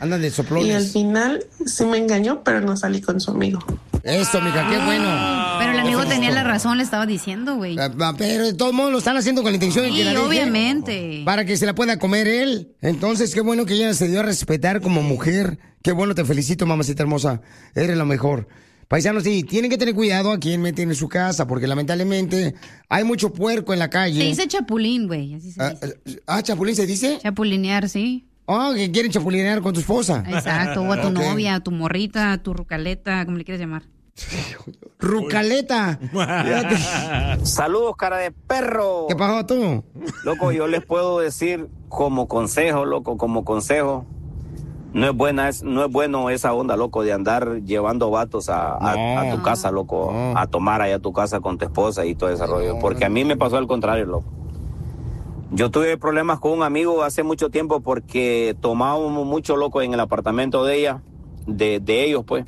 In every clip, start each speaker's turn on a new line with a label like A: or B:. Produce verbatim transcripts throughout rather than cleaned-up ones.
A: Andan de soplones.
B: Y al final sí me engañó, pero no salí con su amigo.
A: Eso, mija, qué bueno.
C: Pero el amigo tenía la razón, le estaba diciendo, güey.
A: Pero de todos modos lo están haciendo con la intención de
C: Sí,
A: que la deje,
C: obviamente.
A: para que se la pueda comer él. Entonces, qué bueno que ella se dio a respetar como mujer. Qué bueno, te felicito, mamacita hermosa. Eres la mejor. Paisanos, sí, tienen que tener cuidado a quién meten en su casa, porque lamentablemente hay mucho puerco en la calle.
C: Se dice chapulín, güey, así se
A: Ah,
C: dice.
A: ah, ¿chapulín se dice?
C: Chapulinear, sí.
A: Oh, que quieren chapulinear con tu esposa.
C: Exacto, o a tu
A: Ok.
C: novia, a tu morrita, a tu rucaleta, como le quieras llamar.
A: Rucaleta.
D: Saludos, cara de perro.
A: ¿Qué pasó tú?
D: Loco, yo les puedo decir como consejo, loco, como consejo. No es buena, es, no es bueno esa onda, loco, de andar llevando vatos a, a,
A: No.
D: a tu casa, loco,
A: No.
D: a tomar allá a tu casa con tu esposa y todo ese rollo. Porque a mí me pasó al contrario, loco. Yo tuve problemas con un amigo hace mucho tiempo porque tomábamos mucho, loco, en el apartamento de ella, de, de ellos, pues.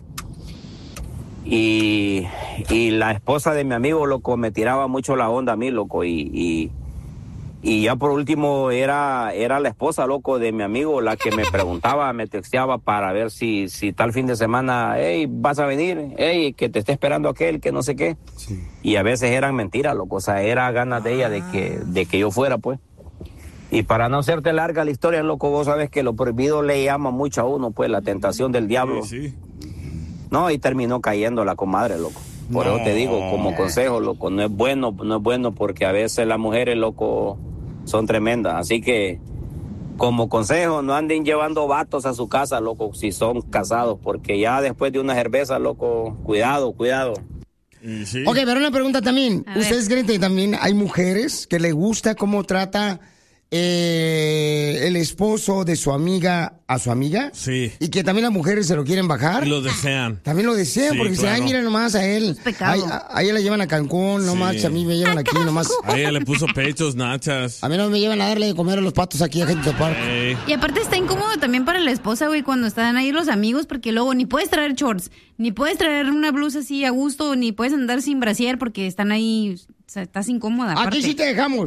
D: Y, y la esposa de mi amigo, loco, me tiraba mucho la onda a mí, loco, y... y Y ya por último era, era la esposa, loco, de mi amigo, la que me preguntaba, me texteaba para ver si, si tal fin de semana, hey, vas a venir, hey, que te esté esperando aquel, que no sé qué. Sí. Y a veces eran mentiras, loco, o sea, era ganas de ella de que, de que yo fuera, pues. Y para no hacerte larga la historia, loco, vos sabes que lo prohibido le llama mucho a uno, pues, la tentación del diablo.
E: Sí, sí.
D: No, y terminó cayendo la comadre, loco. Por
E: No.
D: eso te digo, como consejo, loco, no es bueno, no es bueno porque a veces las mujeres, loco, son tremendas. Así que, como consejo, no anden llevando vatos a su casa, loco, si son casados, porque ya después de una cerveza, loco, cuidado, cuidado.
E: Sí.
A: Ok, pero una pregunta también.
C: A ver.
A: ¿Ustedes creen que también hay mujeres que le gusta cómo trata eh, el esposo de su amiga a su amiga?
E: Sí.
A: Y que también las mujeres se lo quieren bajar.
E: Y lo desean.
A: También lo desean,
E: Sí,
A: porque dicen,
E: claro.
A: ay, mira nomás a él.
C: pecado.
A: Ay, a, a ella la llevan a Cancún, nomás
E: Sí.
A: a mí me llevan aquí, nomás.
E: A ella le puso pechos, nachas.
A: A mí no me llevan a darle de comer a los patos aquí a gente de parque.
E: Ey.
C: Y aparte está incómodo también para la esposa, güey, cuando están ahí los amigos, porque luego ni puedes traer shorts, ni puedes traer una blusa así a gusto, ni puedes andar sin brasier porque están ahí, o sea, estás incómoda. aparte.
A: Aquí sí te dejamos.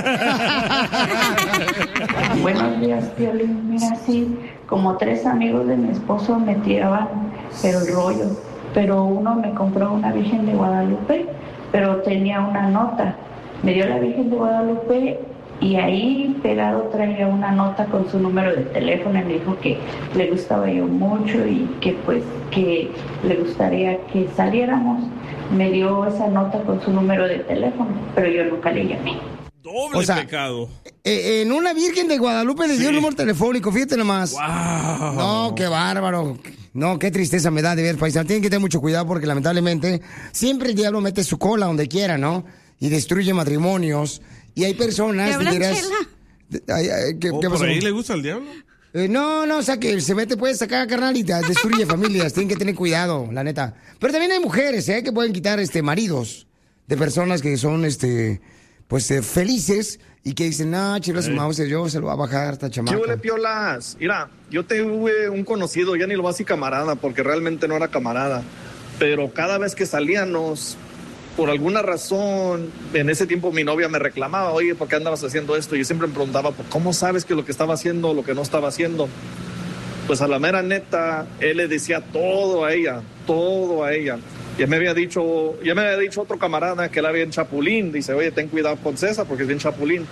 F: Buenos días, Piolín. Mira, sí, como tres amigos de mi esposo me tiraban pero el rollo. Pero uno me compró una Virgen de Guadalupe, pero tenía una nota. Me dio la Virgen de Guadalupe y ahí pegado traía una nota con su número de teléfono y me dijo que le gustaba yo mucho y que pues que le gustaría que saliéramos. Me dio esa nota con su número de teléfono, pero yo nunca le llamé.
E: Doble
A: O sea,
E: pecado.
A: Eh, en una Virgen de Guadalupe le dio
E: Sí.
A: el número telefónico, fíjate nomás.
E: Wow.
A: No, qué bárbaro. No, qué tristeza me da de ver, paisano. Tienen que tener mucho cuidado porque lamentablemente siempre el diablo mete su cola donde quiera, ¿no? Y destruye matrimonios. Y hay personas...
C: ¿Te hablan,
A: dirás-
C: Chela?
A: Ay, ay, ¿qué,
E: Oh,
A: qué
E: ¿por
A: pasó?
E: ahí le gusta el diablo?
A: Eh, no, no, o sea que se mete, puede sacar carnal y te destruye familias. Tienen que tener cuidado, la neta. Pero también hay mujeres, ¿eh? Que pueden quitar este maridos de personas que son, este, pues, eh, felices y que dicen, no, chivas, su mouse, yo se lo va a bajar esta chamaca.
G: ¿Qué huele, piolas? Mira, yo tuve un conocido, ya ni lo voy a decir camarada, porque realmente no era camarada. Pero cada vez que salíamos, por alguna razón, en ese tiempo mi novia me reclamaba, oye, ¿por qué andabas haciendo esto? Y yo siempre me preguntaba, ¿cómo sabes que lo que estaba haciendo, lo que no estaba haciendo? Pues a la mera neta, él le decía todo a ella, todo a ella. Ya me había dicho, ya me había dicho otro camarada que era bien chapulín. Dice, oye, ten cuidado con César porque es bien chapulín.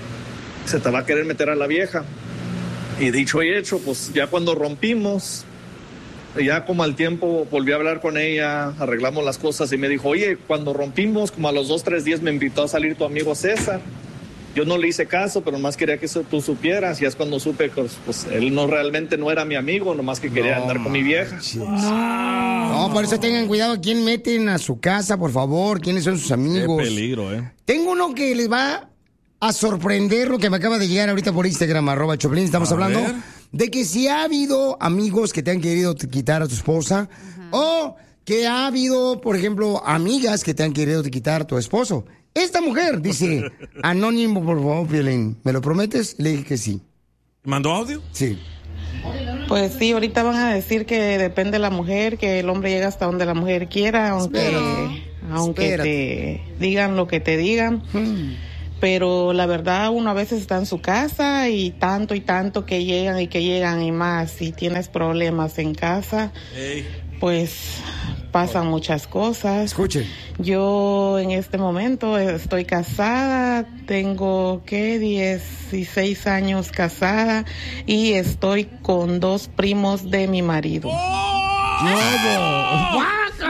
G: Se te va a querer meter a la vieja. Y dicho y hecho, pues ya cuando rompimos, ya como al tiempo volví a hablar con ella, arreglamos las cosas y me dijo, oye, cuando rompimos, como a los dos, tres días me invitó a salir tu amigo César. Yo no le hice caso, pero más quería que eso tú supieras. Y es cuando supe que pues, él no realmente no era mi amigo, nomás que quería
A: No,
G: andar con mi vieja.
A: No, por eso tengan cuidado a quién meten a su casa, por favor, quiénes son sus amigos.
E: Qué peligro, ¿eh?
A: Tengo uno que les va a sorprender lo que me acaba de llegar ahorita por Instagram, arroba Choplin. Estamos
E: A
A: hablando
E: ver.
A: de que si ha habido amigos que te han querido t- quitar a tu esposa o que ha habido, por ejemplo, amigas que te han querido t- quitar a tu esposo. Esta mujer dice, anónimo, por favor, Piolín, ¿me lo prometes? Le dije que sí.
E: ¿Mandó audio?
A: Sí.
B: Pues sí, ahorita van a decir que depende de la mujer, que el hombre llega hasta donde la mujer quiera, aunque,
A: Espérate.
B: aunque
A: Espérate.
B: te digan lo que te digan.
A: Hmm.
B: pero la verdad uno a veces está en su casa y tanto y tanto que llegan y que llegan y más. Si tienes problemas en casa, hey. pues pasan muchas cosas.
A: Escuche.
B: Yo en este momento estoy casada, tengo que dieciséis años casada y estoy con dos primos de mi marido.
E: ¡Oh!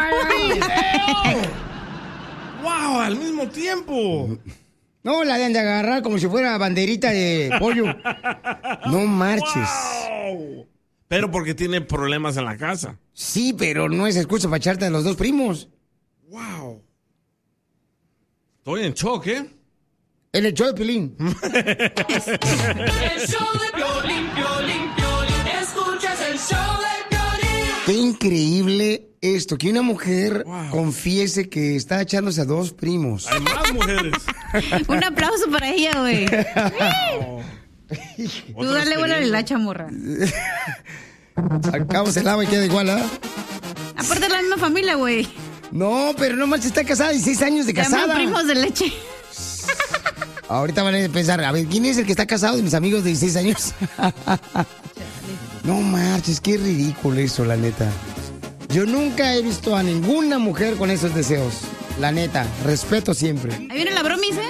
E: ¡Wow! Al mismo tiempo.
A: No, la de agarrar como si fuera banderita de pollo. No marches.
E: Wow. Pero porque tiene problemas en la casa.
A: Sí, pero no es excusa para echarte a los dos primos.
E: Wow. Estoy en shock, ¿eh?
A: En el show de Piolín.
H: El show de Piolín, Piolín, Piolín. Escuchas el show de Piolín.
A: Qué increíble esto, que una mujer wow. confiese que está echándose a dos primos.
E: Hay más mujeres.
C: Un aplauso para ella, güey. Wow. Tú dale bola de la chamorra.
A: Acabo se lava y queda igual, ¿ah? ¿eh?
C: Aparte de la misma familia, güey.
A: No, pero no manches, está casada, dieciséis años de casada.
C: Llaman primos de leche.
A: Ahorita van a pensar, a ver, ¿quién es el que está casado de mis amigos de dieciséis años? No marches, qué ridículo eso, la neta. Yo nunca he visto a ninguna mujer con esos deseos. La neta, respeto siempre.
C: Ahí viene la bromis, ¿eh?